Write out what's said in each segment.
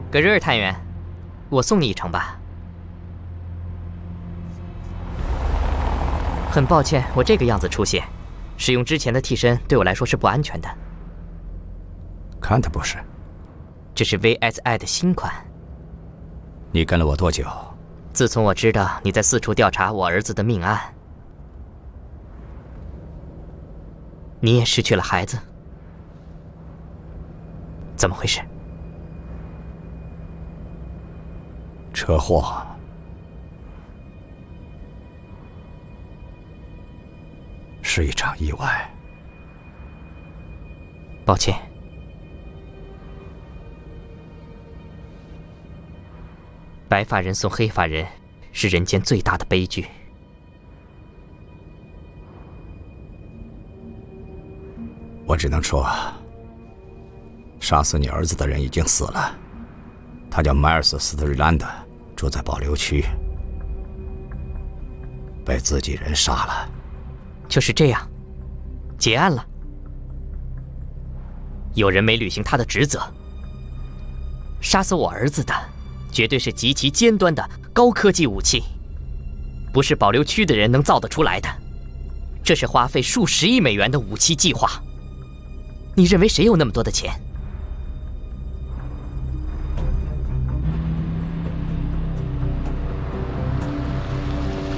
葛瑞尔探员，我送你一程吧。很抱歉，我这个样子出现，使用之前的替身对我来说是不安全的。 看他不是。 这是 VSI 的新款。 你跟了我多久？ 自从我知道你在四处调查我儿子的命案，你也失去了孩子，怎么回事？ 车祸。是一场意外。 抱歉。白发人送黑发人，是人间最大的悲剧。 我只能说，杀死你儿子的人已经死了，他叫迈尔斯·斯特瑞兰德，住在保留区，被自己人杀了。 就是这样，结案了。有人没履行他的职责，杀死我儿子的，绝对是极其尖端的高科技武器，不是保留区的人能造得出来的。这是花费数十亿美元的武器计划。你认为谁有那么多的钱？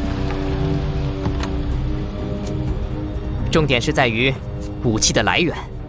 重点是在于武器的来源。